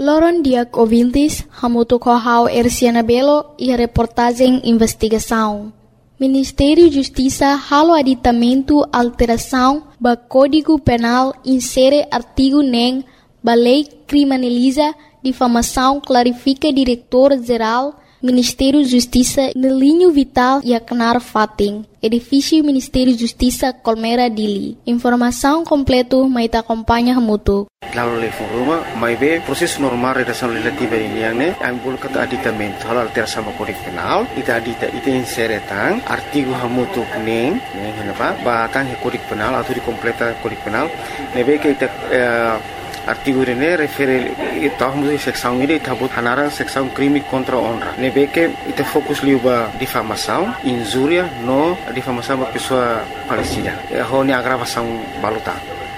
Loron diak ouvintes, hamuto kohau Erciana Belo e a reportagem investigação. Ministério Justiça halo aditamento alteração ba Código Penal insere artigo nem ba lei criminaliza difamação clarifica diretor-geral Ministério Justiça no linho vital e acnar fating. Edifício Ministério Justiça Colmeira Dili. Informação completo mai ta acompanha hamutu. Lalu le foruma mai be proses normal redação legislativa ini yang ne ambul kata aditamento hal alteração sama Kode Penal ita insere tang artigo hamutu neng henapa ba tang Kode Penal atau di completa Kode Penal nebe ke ita artigo ini refere tahun seksão ini tabut hanarang seksão crime contra honra. Nebe que ita fokus liuba difamação, injúria no difamação ba pessoa falecida. Ho ni agravação baluta.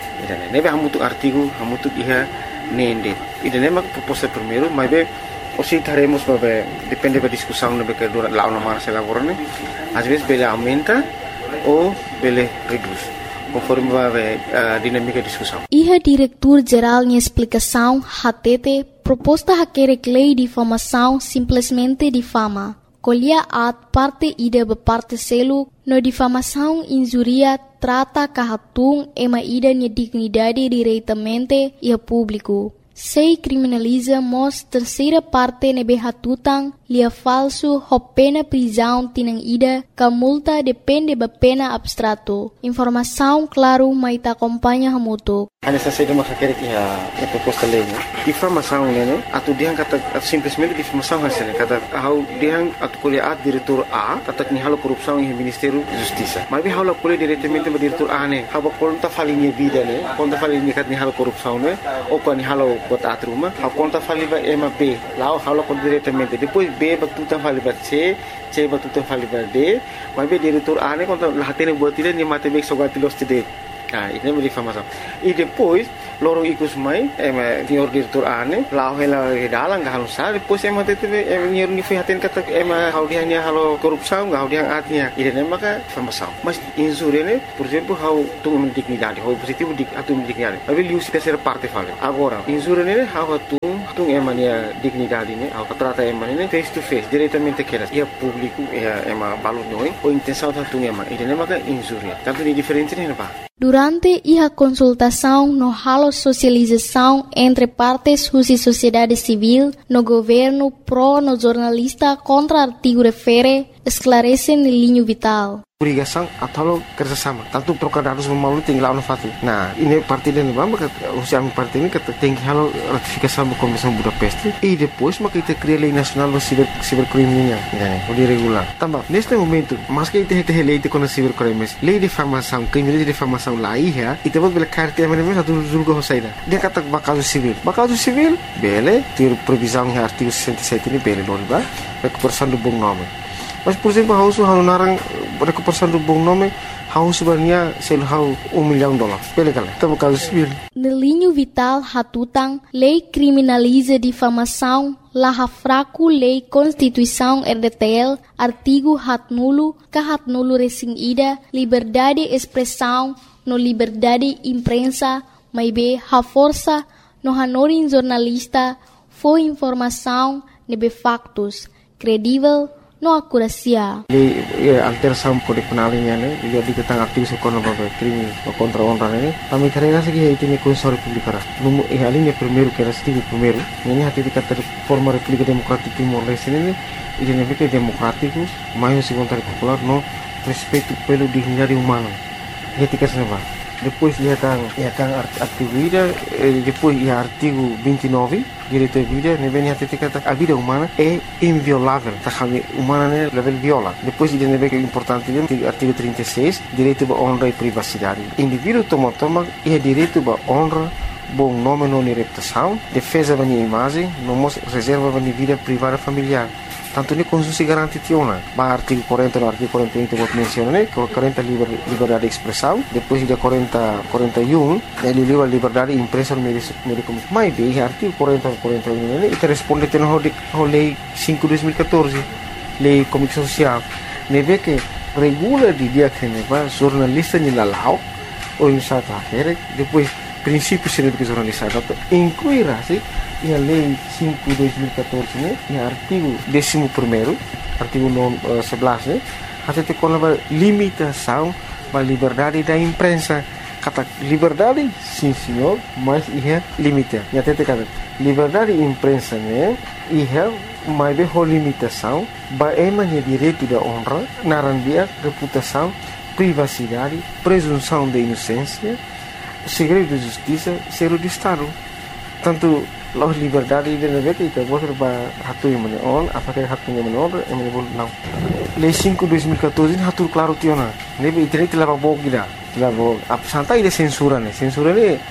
Nebe hamutu artigo hamutu iha nende. Ida nema proposta primeiro, mas be osi taremos babe depende da discussão nebe que dura lá na mara se lavorane. Às vezes bele aumenta ou bele reduz. Conforme a dinâmica de discussão. Iha diretor-geral em explicação, hatete, proposta hakerek lei difamação simplesmente difama. Colhia at parte ida beparte selu, no difamação injuria trata kahatung ema ida nia dignidade diretamente e a público. Sei criminaliza mos terceira parte nebe hatutang lia falso ho pena prisão tinang ida ka multa depende ba pena abstrato. Informação claro mai ta acompanha hamuto. Ana sa saída makakere que a proposta lei, difamação né, atu diang kata simplesmente difamação hasil kata hau diang atu kuliah diretor A kata ni halo korupsão em Ministério Justiça. Mas bi halo kuliah diretamente ba diretor A né, haba konta falinha vida né, konta falinha kat ni halo korupsão né, ou ko ni halo kota atruma, hau konta faliba ema B, lá halo kon diretamente. Depois B batuta faliba C batuta faliba D, mas bi diretor A né konta lahatene buat tidak ni matematik sogatilos tidak. Ini é difamação. E depois, loro ikus mai, senhor diretor ane, lau hela dalang gak halusar, depois teve senhor ni fihatin kata hau dia ni halo korupsão, gak hau dia artinya. Ini maka difamação. Mas injúria ne, por exemplo, hau tung dignidade, hau positivo atung dignidade. Tapi liu se terceira parte fala. Agora, injúria ne hau tung emania dignidade ne, hau trata emania face to face, diretamente aquelas. E a público, balon noi, ou intenção tung ema. Ini maka injúria. Tanto ni diferente ne ba. Durante a consultação no halo socialização entre partes e sociedade civil, no governo pro no jornalista contra artigo refere, esclarece no linho vital. Obrigação atau kerjasama. Tanto trocar dados memalu tinggal no fati. Nah, ini parti dan bamba usia parti ini kata tinggi halo ratifikasi da Convenção Budapeste e depois maka kita cria lei nacional do cibercrime o de regular. Também neste momento, mas que kita lei de cibercrimes, lei de difamação, crime de difamação lá ia, e depois bela carta mesmo satu julga hosaida. Dia kata bakal civil, bele, ter previsão em artigo 67 ini bele não ba, recuperação do bom nome. Mas por exemplo, hausu narang recuperação do bom nome, hau sebenarnya sel hau $1 milhão. Pele kala, tá bakal civil. No linho vital hatutang, lei criminaliza difamação, laha fraco lei Constituição RDTL, artigo hatnulo, kahatnulo resing ida, liberdade expressão, no liberdade imprensa, maibe ha força, no hanorin jornalista, foi informação, nebe factos, credível, no acuracia. Lei alteração Kode Penal ini dia diketang aktif sekolah crime contra honra ini. Kami karena segi itu ni Konstitusi Republik Ara. Numu alinha primeiro que era artigo primeiro. Ini hati dikata forma República Democrática Timor Leste ini identifica democrático, mais segundo popular no respeito pelo dignidade humana. Etika senava. Depois ia tang artigo ida, depois ia artigo 29 direito à vida, neve hati dikata a vida humana é inviolável. Takami humana ne level viola. Depois ia neve que é importante artigo 36 direito à honra e privacidade. Indivíduo toma ia direito à honra, bom nome não reputação, defesa da minha imagem, não reserva da minha vida privada familiar. Tanto ni Constitusi garanti tiona, ba artigo 40 no artigo 41 que vou mencionar, 40 liberdade de expressão, depois de 41 ele livre liberdade de imprensa no meio comunicação. Mas bem, artigo 40 41 ele responde ao lei 5/2014, lei comunicação social, neve que regula de dia que neva jornalista ni lalau ou insata depois princípios de jornalista. Então, incluirá-se a Lei 5/2014, né, no artigo 11º, artigo 11, né, até com a limitação da liberdade da imprensa. Kata liberdade, sim senhor, mas é limite. E até kata liberdade da imprensa, né, mas é limitação, é direito da honra, narandia, reputação, privacidade, presunção de inocência, segredo de justiça, zero de Estado. Tanto a liberdade de negócio itu bos hatu yang menon, apakah hatunya menon, não. Lei 5/2014 hatur claro tiona. Nebe internet lava bog gida. Lava santai de censura ne. Censura ne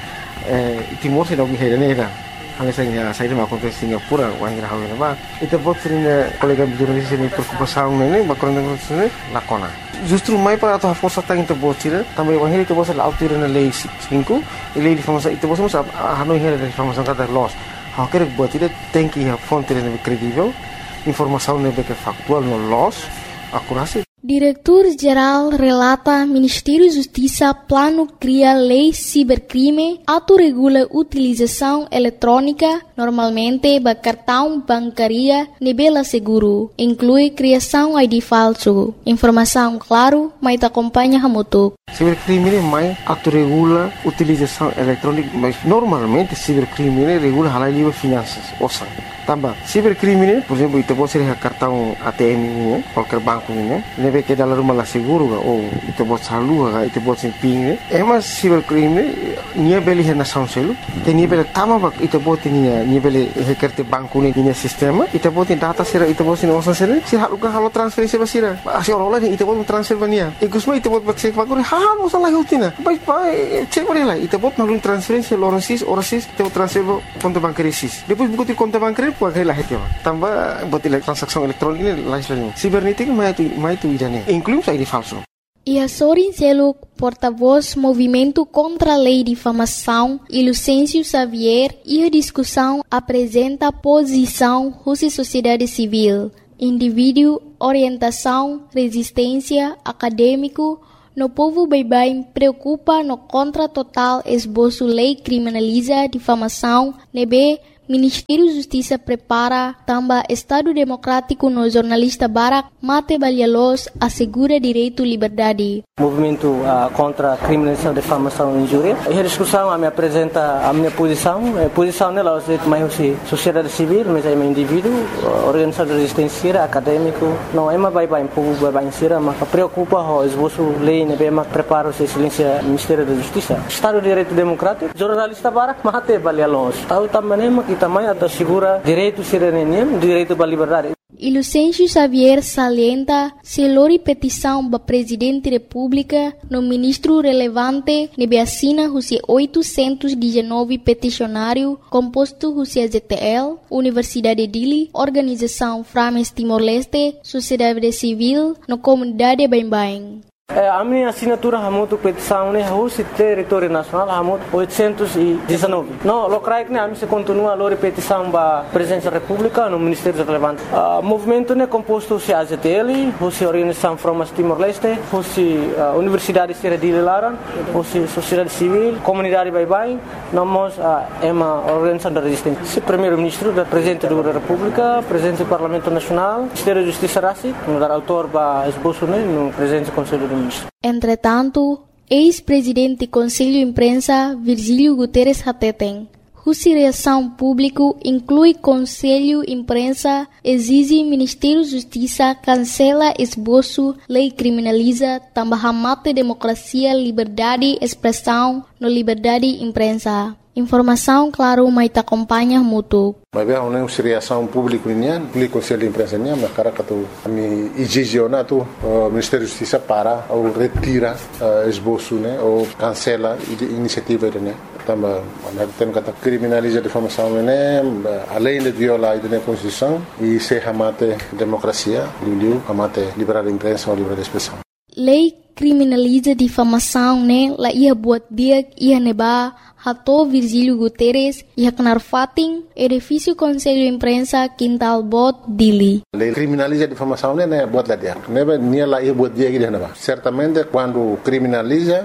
Timor se dog hera ne da. Hanya saya mau konten Singapura wangira hawe ba. Itu bot sering kolega jurnalis ini preocupação ne bakron ne lakona. Justru mai para atau força tang itu bot sira, também wangira itu bot la autir na lei 5, lei de informação itu bot musa hanu hera de informação kata loss. Hau quer buat itu tem que fonte lebih kredibel, informação lebih factual no loss, akurasi. Diretor-Geral relata Ministério Justiça plano cria lei cibercrime, autorregula utilização eletrônica, normalmente ba cartão bancaria nebela seguro, inclui criação ID falso. Informação claro, mas acompanha hamutuk. Cibercrime mais autorregula utilização eletrônica, mas normalmente cibercrime regula halal livre finanças, osan. Tambah, cibercrime, por exemplo, itu pode ser cartão ATM ini, qualquer banco ini, nebe que dalam rumah seguro ou itu pode salur, itu pode ser PIN. Mas cibercrime, nia beli hena selu, nia beli tama itu pode nia beli hekerte banco ini nia sistema, itu pode data sira, itu pode ser osan sira, sira halukan halu transferensi basira, asyik orang-orang itu pode transfer bania. Ikusma itu pode cek banco, hal osan lagi utina, baik cek boleh lah, itu pode nalun transferensi orasis, itu transfer konto bancaria sis. Depois buku konto bancaria pakai lah itu, tambah buat transaksi elektronik ini lain. Cibernética mais tu idane, inclui ID falso. E Sorin Seluk, porta-voz Movimento contra a Lei de Difamação, e Lucêncio Xavier, e a discussão apresenta posição Rússia Sociedade Civil, indivíduo, orientação, resistência, acadêmico, no povo bem preocupa no contra total esboço lei criminaliza difamação, nebe Ministério da Justiça prepara também Estado Democrático no jornalista Barak Mate Balialos assegura direito e liberdade. Movimento contra a criminalização, difamação e injúria. E a discussão me apresenta a minha posição. A posição nela é mais sociedade civil, mas é um indivíduo, organização de resistência, acadêmico. Não é mais bem povo bem sira, mas preocupa o esboço lei, né? Mas prepara o silêncio Ministério da Justiça. Estado de Direito Democrático, jornalista Barak Mate Balialos. Tahu também que também assegura direito cidadania, direito à liberdade. E Lucêncio Xavier salienta se lori petição para Presidente da República no ministro relevante nebe assina os 819 peticionário composto os ZTL, Universidade de Dili, Organização Frames Timor-Leste, Sociedade Civil, no comunidade Bem-Bem. A minha assinatura é muito petição, né? O território nacional é muito 819. Não, o CRAIC, né? A minha continua a petição para a Presidência da República no Ministério Relevante. O movimento é composto de AZTL, a Organização Frames Timor-Leste, a Universidade de Dili Laran, a Sociedade Civil, Comunidade Bem-Bem, nós é uma organização da resistência. O Primeiro-Ministro, o Presidente da República, o Presidente do Parlamento Nacional, o Ministério da Justiça Rassi, o autor para esboço, né? No Presidente do Conselho do Entretanto, ex-presidente do Conselho de Imprensa, Virgílio Guterres Hateten, cuja reação pública inclui Conselho de Imprensa, exige Ministério da Justiça cancela esboço, lei criminaliza, também mata democracia, liberdade, expressão, no liberdade de imprensa. Informação, claro, mas acompanha muito. Mas é uma reação pública nian, o Conselho de Imprensa nian, mas cara que tu me exige tu Ministério da Justiça para ou retira esboço, né, ou cancela iniciativa né. Também tem que criminalizar a difamação, né, além de violar a Constituição e se amate democracia, amate liberdade de imprensa ou liberdade de expressão. Lei criminaliza difamação, né? La ia buat dia ia neba hato Virgílio Guterres ia kenar fating edifício Conselho de Imprensa Quintal Bot Dili. Lei criminaliza difamação, né? Buat lá dia. Neba nia la ia buat dia que neba. Certamente quando criminaliza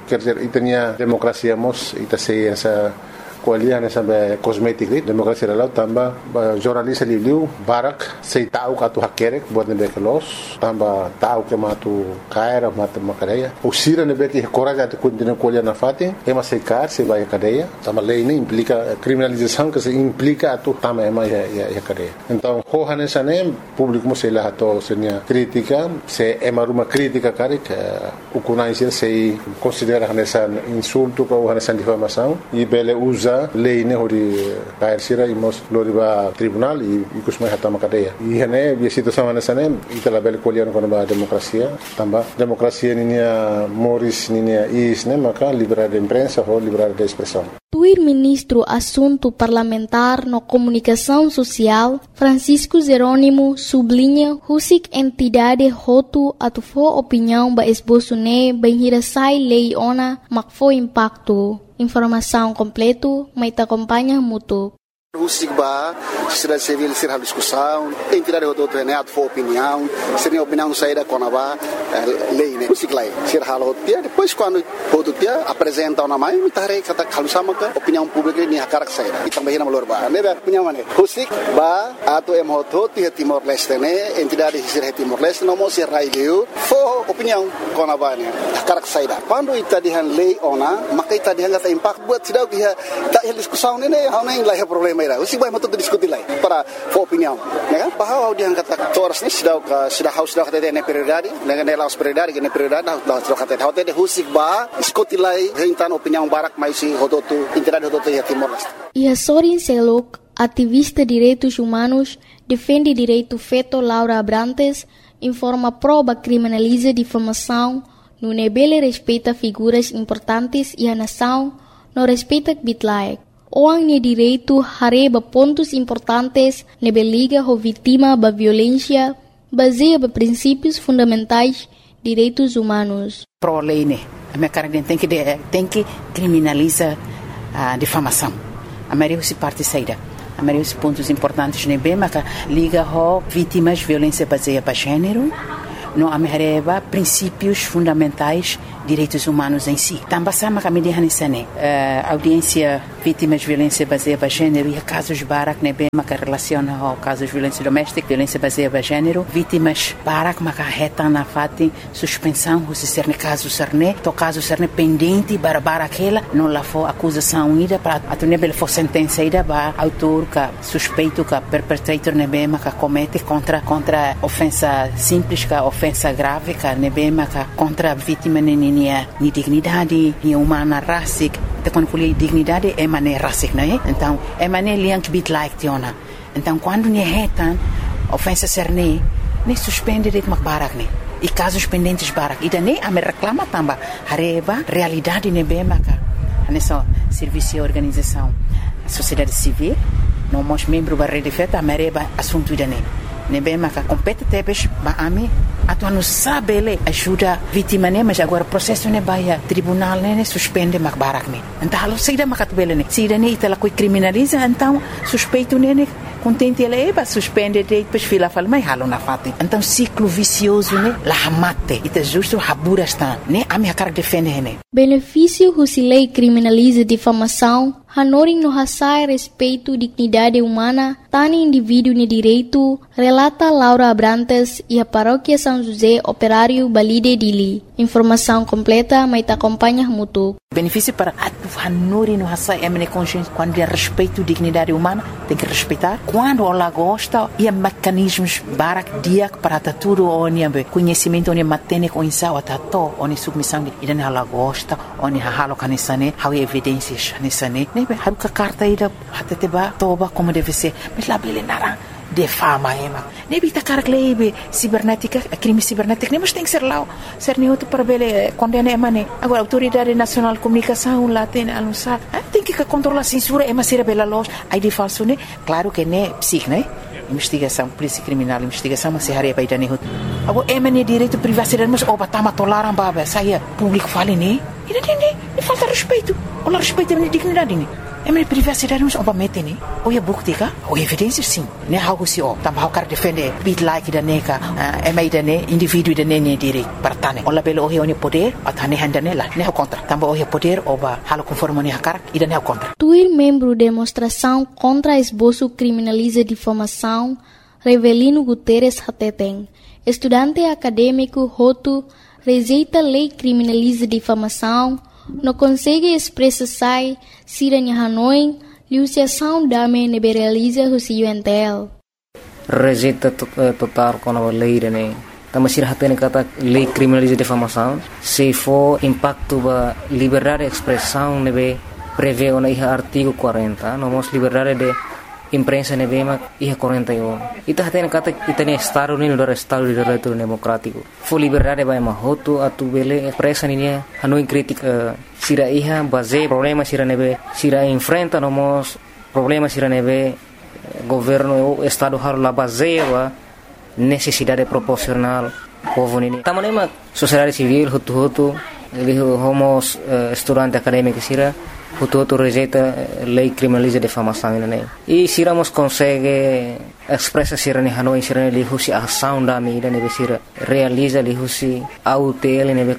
quer dizer, itania democracia mos, ita sei essa kualian sampai kosmetik ni demokrasi lalu tambah jurnalis liu barak sei tahu katu hakerek buat nebe kelos tambah tahu ke matu kaira matu makadeia usira nebe que coragem de continuar kualian na fati é mas sei car sei vai cadeia tambah lei ni implica criminalização que se implica tu tambah ema ya cadeia então hohan esane público mo sei lá to senia crítica se ema uma crítica carik ukunai sei considera nessa insulto ou nessa difamação e bele usa lei ne hori kair sira imos loriba tribunal e kusmai hatama cadeia e hene bi situação nessa ne itala bele kolian kono ba demokrasia tamba demokrasia ninia moris ninia is ne maka liberdade de imprensa ou liberdade de expressão. O ministro Assunto Parlamentar no Comunicação Social, Francisco Jerônimo, sublinha husik entidade hotu atufo opinião ba esboço ne benhirasai lei ona makfo impacto. Informação completo, mas te acompanha muito. Husik ba, sociedade civil ser discussão, entidade hotu ne atufo opinião, seria opinião saída konaba lei ne husik lai ser halo dia depois quando hotu dia apresenta uma mai mitare kata kalusama ka opinião pública ni hakarak saída itang bahina malor ba ne opinião mane husik ba ato em hotu ti Timor Leste ne entidade ser Timor Leste no mo ser raileu fo opinião konaba ne hakarak saída quando itadihan lei ona maka itadihan kata impact buat sidau dia tak discussão ne hauna in lai problema ira husik ba matu diskuti lai para fo opinião ne kan bahwa dia kata toras ni sidau ka sida haus dah kata ne prioridade ne laos prioridade que ne prioridade dah kata hote de husik ba diskuti lai rentan opinião barak mais si hodotu entidade hodotu ya Timor Leste. E Sorin Selok, ativista de direitos humanos, defende direito feto Laura Abrantes, informa prova criminaliza difamação, no nebele respeita figuras importantes e a nação não respeita bitlaek. Oang ne direito hareba pontos importantes nebeliga ho vítima ba violência, baseia ba princípios fundamentais direitos humanos. Pro lei ne, a minha cara tem que criminaliza a difamação. A maioria se parte saída. A maioria dos pontos importantes ne bem, mas liga ho vítimas de violência baseada para gênero, não amerreba princípios fundamentais direitos humanos em si. Também sama kami dihanisane audiência vítimas de violência baseada para gênero e casos barak ne bem maka relaciona ao casos de violência doméstica, violência baseada para gênero, vítimas barak maka reta na fati suspensão se ser ne caso serne, to caso serne pendente bara aquela não lá for acusação ida para atune bel for sentença ida ba autor ka suspeito ka perpetrator ne bem maka comete contra ofensa simples ka ofensa grave ka ne bem maka contra vítima ni dignidade, ni humana rasik, te quando fui dignidade é mané rasik, não é? Então é mané liang bit like tiona. Então quando ni retan ofensa serne, ni suspende det mak barak ni. E casos pendentes barak. E daí a me reclama tamba hareba realidade ne bem maka. Nessa serviço e organização, sociedade civil, não mos membro da rede feta, a mereba assunto daí. Ne bem maka compete tebes ba ami atuan não sabe ele ajuda vítima ne mas agora processo ne baia tribunal ne suspende mak barak ne então alo saída makat bele ne saída ne itala coi criminaliza então suspeito ne contente ele ba suspende depois fila fala mai halo na fati então ciclo vicioso ne la mate ita justo habura está ne ami hakar defende ne benefício husilei criminaliza difamação hanoring no hasai respeito dignidade humana tani indivíduo ne direito relata Laura Abrantes e a paróquia São José Operário Balide Dili. Informação completa, mas te acompanha muito. Benefício para hanuri no hasai emene consciência quando é respeito dignidade humana tem que respeitar quando ela gosta e mecanismos barak dia para tudo onde conhecimento onde matene com insau atato onde submissão e dan ela gosta onde halo kanisane how evidências nisane nebe haruka carta ida hateteba toba como deve ser mas lá bele nara defama ema nebi takar klebe cibernética crime cibernético mas tem que ser lá ser neutro para bele condena emane agora autoridade nacional de comunicação lá tem anunciar tem que controlar a censura ema ser bela loja aí de falso né claro que né psique né investigação polícia criminal investigação mas se haria para idane agora emane direito privacidade mas oba tama tolaram baba saia público fale né e falta respeito ou respeito a dignidade né Mas privacidade não é uma meta, né? Ou é bukti ka? Ou evidência sim. Né? How se o? Também how cara defender bit like da neka, da ne indivíduo da ne direito para tane. Ola belo o é poder, a tane handa nela. Né o contra. Também o é poder ou ba halo conforme ne cara e da ne o contra. Tuir membro demonstração contra esboço criminaliza difamação, Revelino Guterres Hateteng, estudante acadêmico Hotu, rejeita lei criminaliza difamação, não consegue expressar se Hanoi, liuciação dame neberaliza o UNTL. Rejeita total com a lei, né? Também se Hateteng kata lei criminaliza difamação, se for impacto ba liberdade de expressão, nebe prevê o artigo 40, nomos liberdade de imprensa nebema ia 41. Ita hatene kata itane Estado ni no Estado de Direito Democrático. Fo liberdade vai mahoto atu bele presa ni Hanoi crítica sira iha base problema sira nebe sira enfrenta nomos problema sira nebe governo o Estado har la base wa necessidade proporcional povo ni. Tamanema sociedade civil hutu homos estudante acadêmico sira Hutu rejeita lei criminaliza difamação né? E se Ramos consegue expressa sira ni Hanoi sira ni husi ação da mídia ne sira realiza li husi autel ne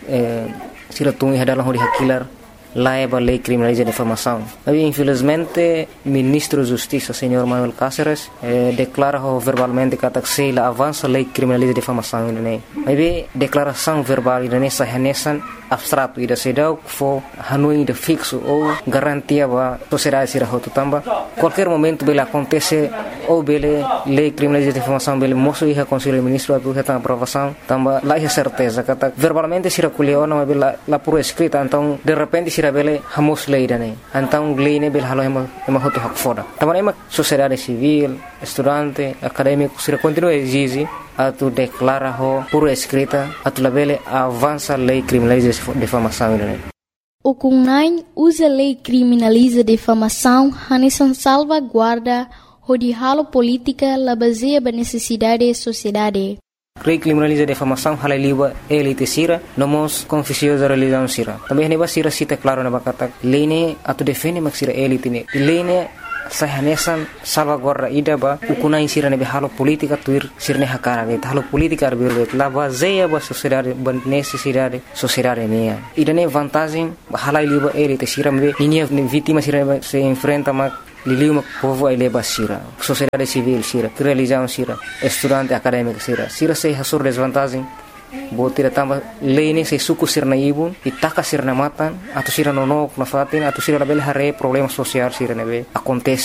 sira tungi hadalang hori hakilar laeba lei criminaliza difamação. Mas infelizmente ministro de Justiça senhor Manuel Cáceres declara verbalmente que la avança lei criminaliza difamação né? Mas declaração verbal ne sahanesan abstrato ida sedau fo Hanoi de fixo ou garantia ba sociedade sira hotu tamba qualquer momento bela acontece ou bele lei criminaliza difamação bele moço ia conselho ministro atu reta aprovação tamba lá é certeza kata verbalmente sira kuliona bela la por escrita então de repente sira bele hamos lei dane então lei ne bele halo ema hotu hak foda tamba ema sociedade civil estudante acadêmico sira continua exige atu declara ho por escrita atu labele avança lei criminaliza difamação né? O CUNAI usa lei criminaliza difamação hanesan salvaguarda hodihalo política la baseia ba necessidade sociedade. Lei criminaliza difamação halaliwa elite sira nomos confusiosa religião sira. Também neba sira cita claro na bakata lei ne atu defende mak sira elite ne. Lei ne sahanesan salvaguarda ida ba ukunai sira nebe halo politika tuir sirne hakara ne halo politika arbirbe la baseia ba sociedade ba necessidade sociedade ne ida ne vantagem halai liba elite sira mbe ninia vítima sira se enfrenta mak liliu povo ai leba sira sociedade civil sira religião sira estudante acadêmico sira se hasur desvantagem botira tamba lei se suku sirna ibun itaka sirna matan atau sira nonok na fatin atau sira label hare problema sosial sira nebe acontece